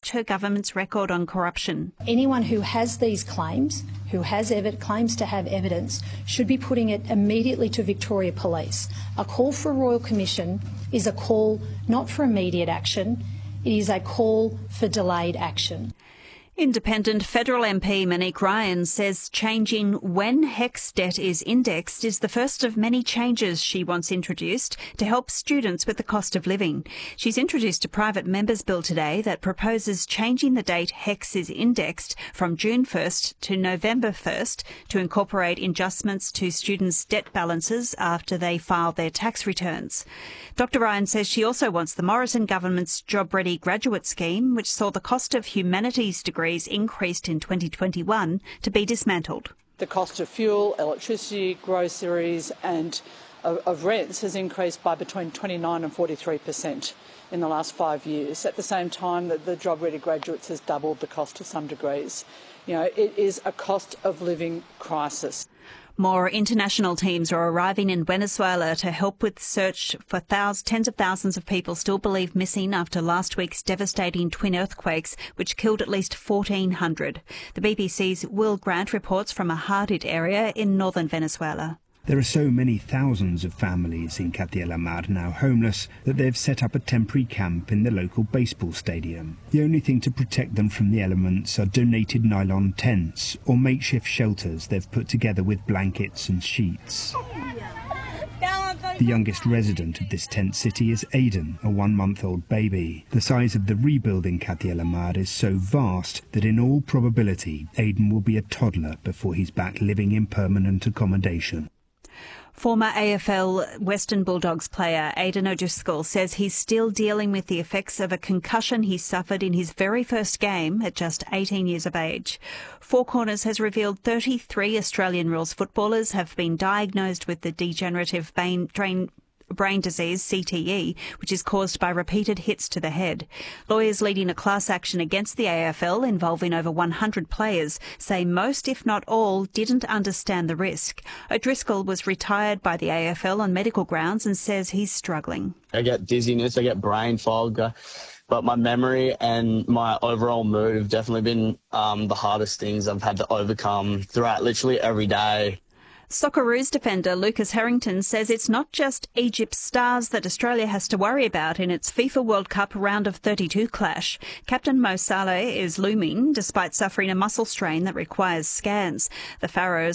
checked her government's record on corruption. Anyone who has these claims, who has claims to have evidence, should be putting it immediately to Victoria Police. A call for a Royal Commission is a call not for immediate action, it is a call for delayed action. Independent federal MP Monique Ryan says changing when HECS debt is indexed is the first of many changes she wants introduced to help students with the cost of living. She's introduced a private members' bill today that proposes changing the date HECS is indexed from June 1st to November 1st to incorporate adjustments to students' debt balances after they file their tax returns. Dr Ryan says she also wants the Morrison government's Job Ready graduate scheme, which saw the cost of humanities degrees increased in 2021, to be dismantled. The cost of fuel, electricity, groceries and of rents has increased by between 29 and 43% in the last 5 years. At the same time that the Job Ready graduates has doubled the cost of some degrees. You know, it is a cost of living crisis. More international teams are arriving in Venezuela to help with search for tens of thousands of people still believed missing after last week's devastating twin earthquakes, which killed at least 1,400. The BBC's Will Grant reports from a hard-hit area in northern Venezuela. There are so many thousands of families in Catia la Mar now homeless that they've set up a temporary camp in the local baseball stadium. The only thing to protect them from the elements are donated nylon tents or makeshift shelters they've put together with blankets and sheets. The youngest resident of this tent city is Aidan, a 1-month-old baby. The size of the rebuild in Catia la Mar is so vast that in all probability Aidan will be a toddler before he's back living in permanent accommodation. Former AFL Western Bulldogs player Aidan O'Driscoll says he's still dealing with the effects of a concussion he suffered in his very first game at just 18 years of age. Four Corners has revealed 33 Australian rules footballers have been diagnosed with the degenerative brain disease, CTE, which is caused by repeated hits to the head. Lawyers leading a class action against the AFL involving over 100 players say most, if not all, didn't understand the risk. O'Driscoll was retired by the AFL on medical grounds and says he's struggling. I get dizziness, I get brain fog, but my memory and my overall mood have definitely been the hardest things I've had to overcome throughout literally every day. Socceroos defender Lucas Harrington says it's not just Egypt's stars that Australia has to worry about in its FIFA World Cup round of 32 clash. Captain Mo Salah is looming despite suffering a muscle strain that requires scans. The Pharaohs